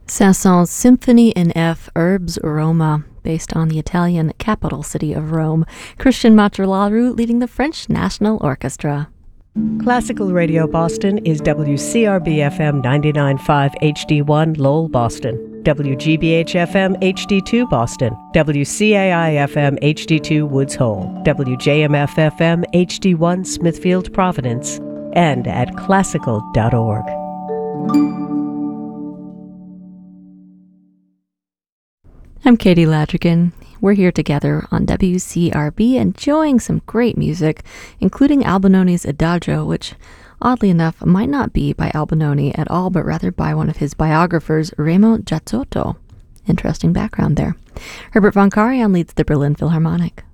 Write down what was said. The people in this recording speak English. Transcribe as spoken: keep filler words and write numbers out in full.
Saint-Saëns Symphony in F, Urbs Roma, based on the Italian capital city of Rome. Christian Macellaro leading the French National Orchestra. Classical Radio Boston is W C R B F M ninety-nine point five H D one Lowell, Boston, W G B H F M H D two Boston, W C A I F M H D two Woods Hole, W J M F F M H D one Smithfield, Providence, and at classical dot org. I'm Katie Ladrigan. We're here together on W C R B enjoying some great music, including Albinoni's Adagio, which, oddly enough, might not be by Albinoni at all, but rather by one of his biographers, Remo Giazzotto. Interesting background there. Herbert von Karajan leads the Berlin Philharmonic.